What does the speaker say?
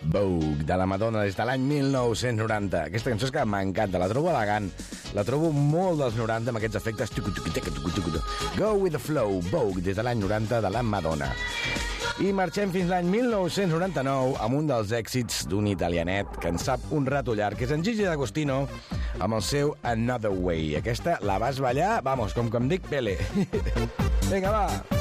Vogue, de la Madonna, des de l'any 1990. Aquesta cançó és que m'encanta, la trobo elegant, la trobo molt dels 90 amb aquests efectes. Go with the flow, Vogue, des de l'any 90 de la Madonna. I marxem fins l'any 1999 amb un dels èxits d'un italianet que en sap un rato llarg, que és en Gigi D'Agostino, amb el seu Another Way. Aquesta la vas ballar, vamos, com dic, Pele. Vinga, va!